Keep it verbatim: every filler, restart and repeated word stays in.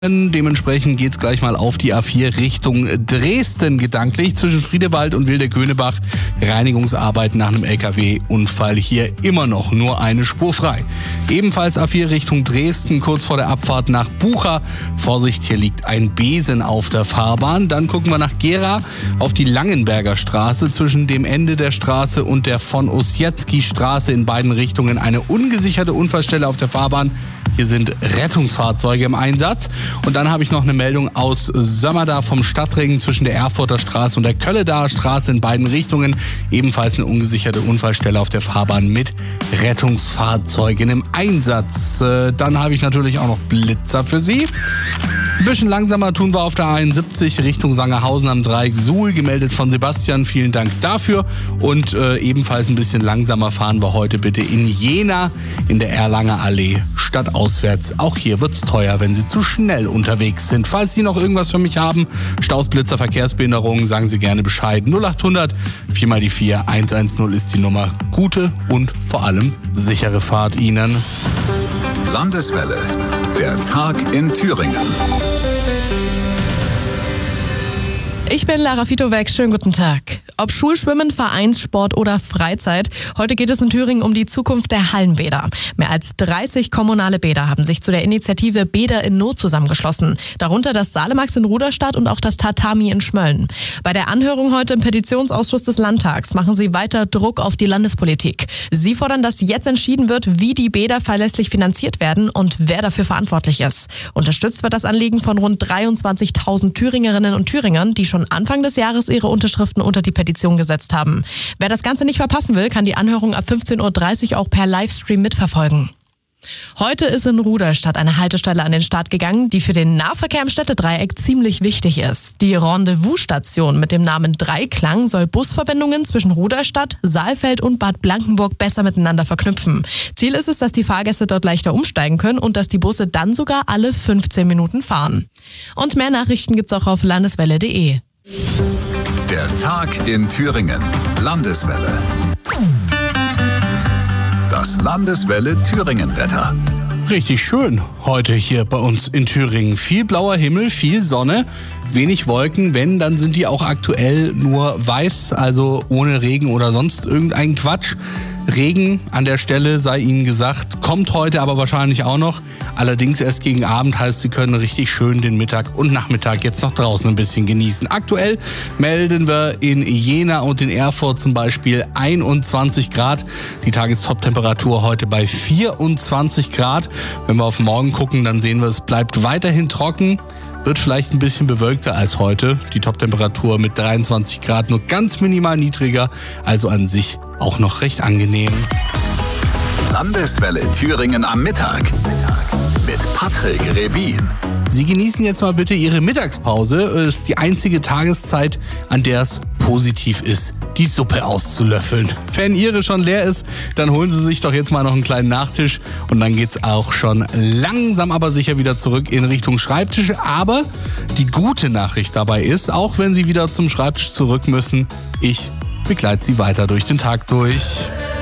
Dementsprechend geht's gleich mal auf die A vier Richtung Dresden gedanklich. Zwischen Friedewald und Wilde-Könebach Reinigungsarbeiten nach einem L K W-Unfall hier immer noch nur eine Spur frei. Ebenfalls A vier Richtung Dresden, kurz vor der Abfahrt nach Bucha. Vorsicht, hier liegt ein Besen auf der Fahrbahn. Dann gucken wir nach Gera auf die Langenberger Straße. Zwischen dem Ende der Straße und der von Ossietzky Straße in beiden Richtungen eine ungesicherte Unfallstelle auf der Fahrbahn. Hier sind Rettungsfahrzeuge im Einsatz. Und dann habe ich noch eine Meldung aus Sömmerda vom Stadtring zwischen der Erfurter Straße und der Kölledaer Straße in beiden Richtungen. Ebenfalls eine ungesicherte Unfallstelle auf der Fahrbahn mit Rettungsfahrzeugen im Einsatz. Dann habe ich natürlich auch noch Blitzer für Sie. Ein bisschen langsamer tun wir auf der A einundsiebzig Richtung Sangerhausen am Dreieck Suhl, gemeldet von Sebastian. Vielen Dank dafür. Und äh, ebenfalls ein bisschen langsamer fahren wir heute bitte in Jena in der Erlanger Allee stadtauswärts. Auch hier wird's teuer, wenn Sie zu schnell unterwegs sind. Falls Sie noch irgendwas für mich haben, Staus, Blitzer, Verkehrsbehinderungen, sagen Sie gerne Bescheid. null acht hundert vier mal die vier eins eins null ist die Nummer. Gute und vor allem sichere Fahrt Ihnen. Landeswelle, der Tag in Thüringen. Ich bin Lara Fitowek, schönen guten Tag. Ob Schulschwimmen, Vereinssport oder Freizeit, heute geht es in Thüringen um die Zukunft der Hallenbäder. Mehr als dreißig kommunale Bäder haben sich zu der Initiative Bäder in Not zusammengeschlossen. Darunter das Salemax in Ruderstadt und auch das Tatami in Schmölln. Bei der Anhörung heute im Petitionsausschuss des Landtags machen sie weiter Druck auf die Landespolitik. Sie fordern, dass jetzt entschieden wird, wie die Bäder verlässlich finanziert werden und wer dafür verantwortlich ist. Unterstützt wird das Anliegen von rund dreiundzwanzigtausend Thüringerinnen und Thüringern, die schon Anfang des Jahres ihre Unterschriften unter die Petition gesetzt haben. Wer das Ganze nicht verpassen will, kann die Anhörung ab fünfzehn Uhr dreißig auch per Livestream mitverfolgen. Heute ist in Ruderstadt eine Haltestelle an den Start gegangen, die für den Nahverkehr im Städtedreieck ziemlich wichtig ist. Die Rendezvous-Station mit dem Namen Dreiklang soll Busverbindungen zwischen Ruderstadt, Saalfeld und Bad Blankenburg besser miteinander verknüpfen. Ziel ist es, dass die Fahrgäste dort leichter umsteigen können und dass die Busse dann sogar alle fünfzehn Minuten fahren. Und mehr Nachrichten gibt's auch auf landeswelle punkt de. Der Tag in Thüringen. Landeswelle. Das Landeswelle Thüringen-Wetter. Richtig schön heute hier bei uns in Thüringen. Viel blauer Himmel, viel Sonne, wenig Wolken. Wenn, dann sind die auch aktuell nur weiß, also ohne Regen oder sonst irgendein Quatsch. Regen an der Stelle, sei Ihnen gesagt, kommt heute aber wahrscheinlich auch noch. Allerdings erst gegen Abend, heißt, Sie können richtig schön den Mittag und Nachmittag jetzt noch draußen ein bisschen genießen. Aktuell melden wir in Jena und in Erfurt zum Beispiel einundzwanzig Grad. Die Tagestop-Temperatur heute bei vierundzwanzig Grad. Wenn wir auf morgen gucken, dann sehen wir, es bleibt weiterhin trocken. Wird vielleicht ein bisschen bewölkter als heute. Die Toptemperatur mit dreiundzwanzig Grad nur ganz minimal niedriger, also an sich auch noch recht angenehm. Landeswelle Thüringen am Mittag mit Patrick Rebin. Sie genießen jetzt mal bitte Ihre Mittagspause. Es ist die einzige Tageszeit, an der es positiv ist, die Suppe auszulöffeln. Wenn Ihre schon leer ist, dann holen Sie sich doch jetzt mal noch einen kleinen Nachtisch und dann geht's auch schon langsam aber sicher wieder zurück in Richtung Schreibtisch. Aber die gute Nachricht dabei ist, auch wenn Sie wieder zum Schreibtisch zurück müssen, ich begleite Sie weiter durch den Tag durch.